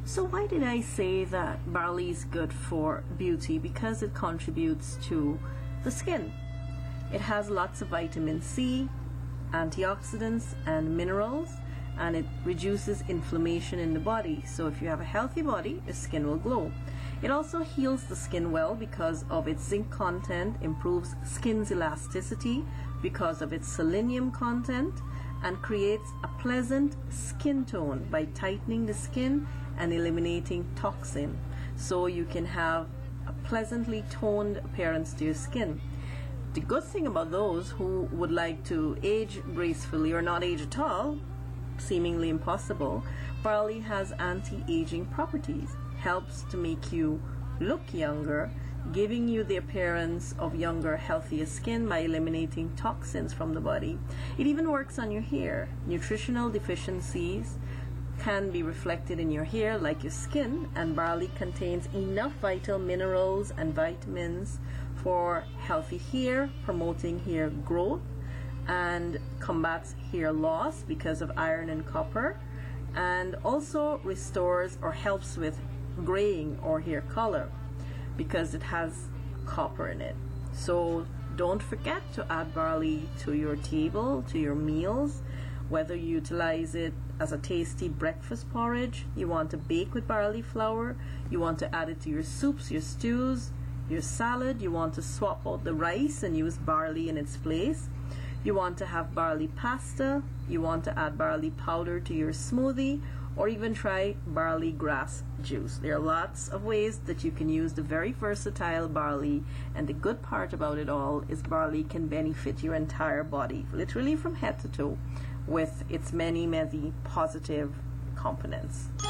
So why did I say that barley is good for beauty? Because it contributes to the skin. It has lots of vitamin C, antioxidants and minerals, and it reduces inflammation in the body. So if you have a healthy body, your skin will glow. It also heals the skin well because of its zinc content, improves skin's elasticity because of its selenium content, and creates a pleasant skin tone by tightening the skin and eliminating toxin. So you can have a pleasantly toned appearance to your skin. The good thing about those who would like to age gracefully or not age at all, seemingly impossible, barley has anti-aging properties, helps to make you look younger, giving you the appearance of younger, healthier skin by eliminating toxins from the body. It even works on your hair. Nutritional deficiencies can be reflected in your hair like your skin, and barley contains enough vital minerals and vitamins for healthy hair, promoting hair growth, and combats hair loss because of iron and copper, and also restores or helps with graying or hair color because it has copper in it. So don't forget to add barley to your table, to your meals, whether you utilize it as a tasty breakfast porridge, you want to bake with barley flour, you want to add it to your soups, your stews, your salad, you want to swap out the rice and use barley in its place, you want to have barley pasta, you want to add barley powder to your smoothie, or even try barley grass juice. There are lots of ways that you can use the very versatile barley, and the good part about it all is barley can benefit your entire body, literally from head to toe, with its many positive components.